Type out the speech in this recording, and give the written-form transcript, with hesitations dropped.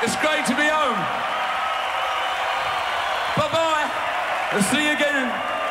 It's great to be home. Bye-bye. I'll see you again.